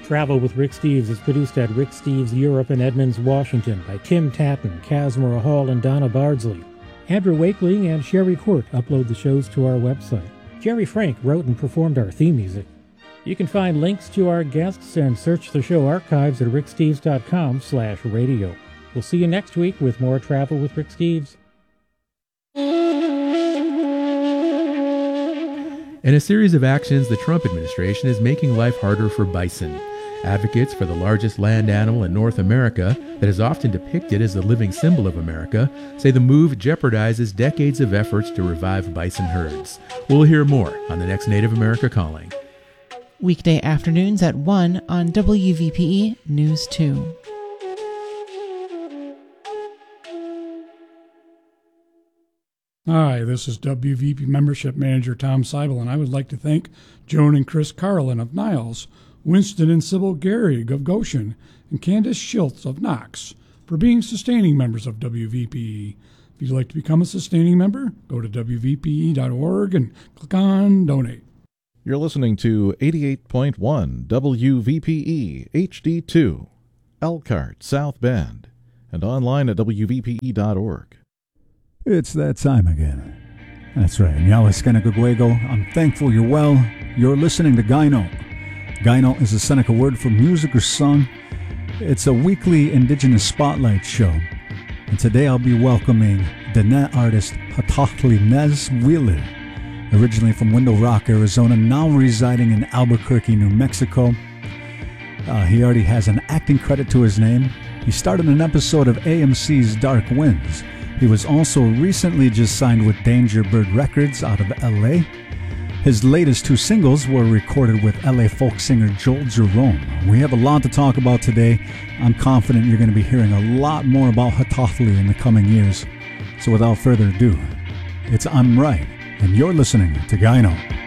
Travel with Rick Steves is produced at Rick Steves Europe in Edmonds, Washington by Tim Tatton, Casmara Hall, and Donna Bardsley. Andrew Wakeling and Sherry Court upload the shows to our website. Jerry Frank wrote and performed our theme music. You can find links to our guests and search the show archives at ricksteves.com/radio. We'll see you next week with more Travel with Rick Steves. In a series of actions, the Trump administration is making life harder for bison. Advocates for the largest land animal in North America, that is often depicted as the living symbol of America, say the move jeopardizes decades of efforts to revive bison herds. We'll hear more on the next Native America Calling. Weekday afternoons at 1 on WVPE News 2. Hi, this is WVP Membership Manager Tom Seibel, and I would like to thank Joan and Chris Carlin of Niles, Winston and Sybil Gehrig of Goshen, and Candace Schultz of Knox for being sustaining members of WVPE. If you'd like to become a sustaining member, go to WVPE.org and click on Donate. You're listening to 88.1 WVPE HD2, Elkhart, South Bend, and online at WVPE.org. It's that time again. That's right. Nyawaskenakagwego, I'm thankful you're well. You're listening to Gaino. Gaino is a Seneca word for music or song. It's a weekly Indigenous spotlight show. And today I'll be welcoming Dene artist Hatohtli Nez Wheeler, originally from Window Rock, Arizona, now residing in Albuquerque, New Mexico. He already has an acting credit to his name. He starred in an episode of AMC's Dark Winds. He was also recently just signed with Danger Bird Records out of LA. His latest two singles were recorded with LA folk singer Joel Jerome. We have a lot to talk about today. I'm confident you're going to be hearing a lot more about Hatohtli in the coming years. So without further ado, it's I'm Right, and you're listening to Gaino.